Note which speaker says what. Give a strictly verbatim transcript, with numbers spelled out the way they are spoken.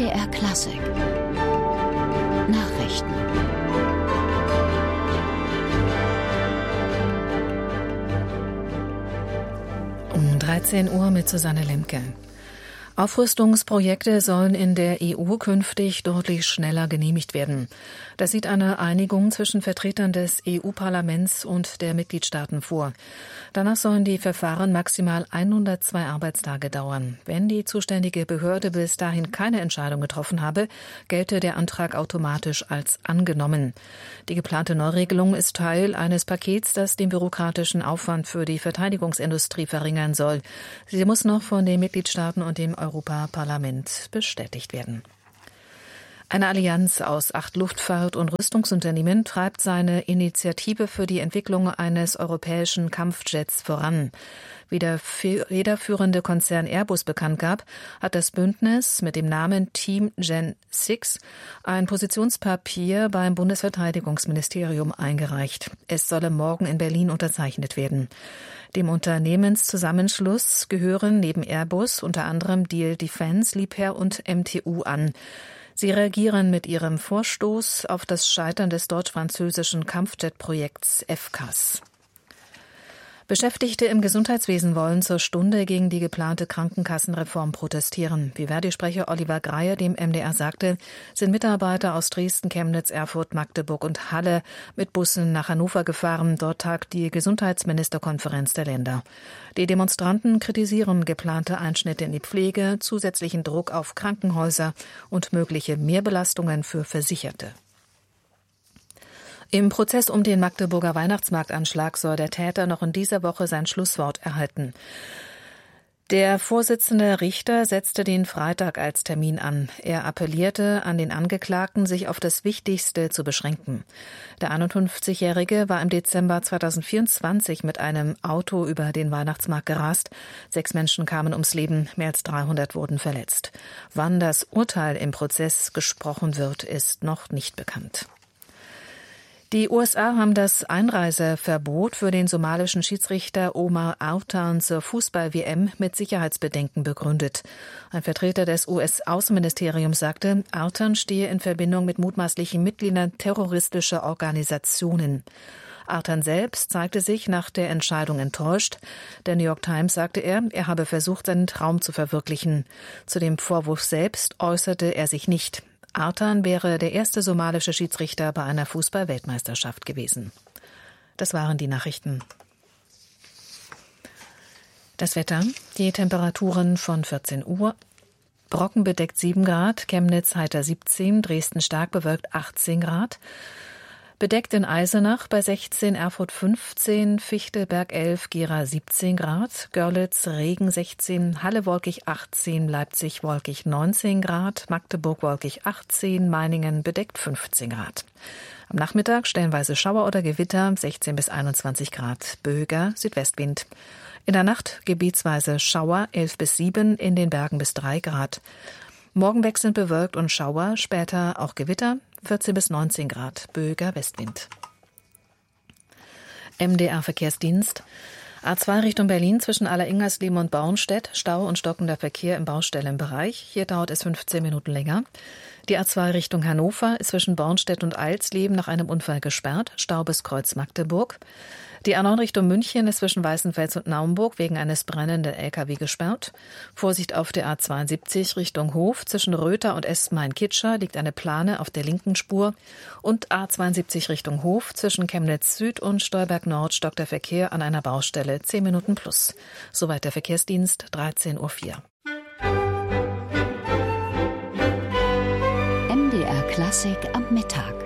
Speaker 1: D R Klassik Nachrichten.
Speaker 2: Um dreizehn Uhr mit Susanne Lemke. Aufrüstungsprojekte sollen in der E U künftig deutlich schneller genehmigt werden. Das sieht eine Einigung zwischen Vertretern des E U-Parlaments und der Mitgliedstaaten vor. Danach sollen die Verfahren maximal hundertzwei Arbeitstage dauern. Wenn die zuständige Behörde bis dahin keine Entscheidung getroffen habe, gelte der Antrag automatisch als angenommen. Die geplante Neuregelung ist Teil eines Pakets, das den bürokratischen Aufwand für die Verteidigungsindustrie verringern soll. Sie muss noch von den Mitgliedstaaten und dem Europaparlament bestätigt werden. Eine Allianz aus acht Luftfahrt- und Rüstungsunternehmen treibt seine Initiative für die Entwicklung eines europäischen Kampfjets voran. Wie der federführende Konzern Airbus bekannt gab, hat das Bündnis mit dem Namen Team Gen sechs ein Positionspapier beim Bundesverteidigungsministerium eingereicht. Es solle morgen in Berlin unterzeichnet werden. Dem Unternehmenszusammenschluss gehören neben Airbus unter anderem Diehl Defence, Liebherr und M T U an. Sie reagieren mit ihrem Vorstoß auf das Scheitern des deutsch-französischen Kampfjet-Projekts F C A S. Beschäftigte im Gesundheitswesen wollen zur Stunde gegen die geplante Krankenkassenreform protestieren. Wie Verdi-Sprecher Oliver Greier dem M D R sagte, sind Mitarbeiter aus Dresden, Chemnitz, Erfurt, Magdeburg und Halle mit Bussen nach Hannover gefahren. Dort tagt die Gesundheitsministerkonferenz der Länder. Die Demonstranten kritisieren geplante Einschnitte in die Pflege, zusätzlichen Druck auf Krankenhäuser und mögliche Mehrbelastungen für Versicherte. Im Prozess um den Magdeburger Weihnachtsmarktanschlag soll der Täter noch in dieser Woche sein Schlusswort erhalten. Der Vorsitzende Richter setzte den Freitag als Termin an. Er appellierte an den Angeklagten, sich auf das Wichtigste zu beschränken. Der einundfünfzigjährige war im Dezember zweitausendvierundzwanzig mit einem Auto über den Weihnachtsmarkt gerast. Sechs Menschen kamen ums Leben, mehr als dreihundert wurden verletzt. Wann das Urteil im Prozess gesprochen wird, ist noch nicht bekannt. Die U S A haben das Einreiseverbot für den somalischen Schiedsrichter Omar Artan zur Fußball-W M mit Sicherheitsbedenken begründet. Ein Vertreter des U S-Außenministeriums sagte, Artan stehe in Verbindung mit mutmaßlichen Mitgliedern terroristischer Organisationen. Artan selbst zeigte sich nach der Entscheidung enttäuscht. Der New York Times sagte er, er habe versucht, seinen Traum zu verwirklichen. Zu dem Vorwurf selbst äußerte er sich nicht. Artan wäre der erste somalische Schiedsrichter bei einer Fußball-Weltmeisterschaft gewesen. Das waren die Nachrichten. Das Wetter, die Temperaturen von vierzehn Uhr. Brocken bedeckt sieben Grad, Chemnitz heiter siebzehn, Dresden stark bewölkt achtzehn Grad. Bedeckt in Eisenach bei sechzehn, Erfurt fünfzehn, Fichtelberg elf, Gera siebzehn Grad, Görlitz Regen sechzehn, Halle wolkig achtzehn, Leipzig wolkig neunzehn Grad, Magdeburg wolkig achtzehn, Meiningen bedeckt fünfzehn Grad. Am Nachmittag stellenweise Schauer oder Gewitter sechzehn bis einundzwanzig Grad, böiger Südwestwind. In der Nacht gebietsweise Schauer elf bis sieben, in den Bergen bis drei Grad. Morgen wechselnd bewölkt und Schauer, später auch Gewitter, vierzehn bis neunzehn Grad, böiger Westwind. M D R-Verkehrsdienst. A zwei Richtung Berlin zwischen Alleringers-Leben und Bornstedt, Stau und stockender Verkehr im Baustellenbereich. Hier dauert es fünfzehn Minuten länger. Die A zwei Richtung Hannover ist zwischen Bornstedt und Eilsleben nach einem Unfall gesperrt, Stau bis Kreuz Magdeburg. Die A neun Richtung München ist zwischen Weißenfels und Naumburg wegen eines brennenden L K W gesperrt. Vorsicht auf der A zweiundsiebzig Richtung Hof. Zwischen Röther und Estmain-Kitscher liegt eine Plane auf der linken Spur. Und A zweiundsiebzig Richtung Hof. Zwischen Chemnitz Süd und Stolberg Nord stockt der Verkehr an einer Baustelle zehn Minuten plus. Soweit der Verkehrsdienst, dreizehn Uhr vier.
Speaker 1: M D R Klassik am Mittag.